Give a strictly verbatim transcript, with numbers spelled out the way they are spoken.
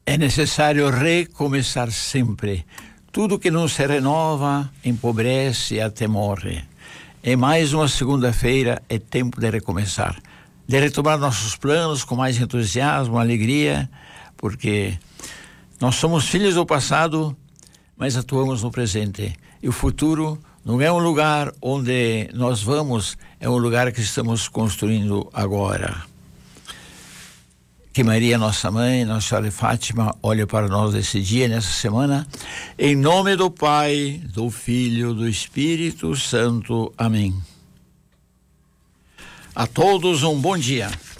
É necessário recomeçar sempre. Tudo que não se renova empobrece e até morre. É mais uma segunda-feira, é tempo de recomeçar, de retomar nossos planos com mais entusiasmo, alegria, porque nós somos filhos do passado, mas atuamos no presente. E o futuro não é um lugar onde nós vamos, é um lugar que estamos construindo agora. Que Maria, nossa mãe, Nossa Senhora de Fátima, olhe para nós nesse dia, nessa semana, em nome do Pai, do Filho, do Espírito Santo. Amém. A todos um bom dia.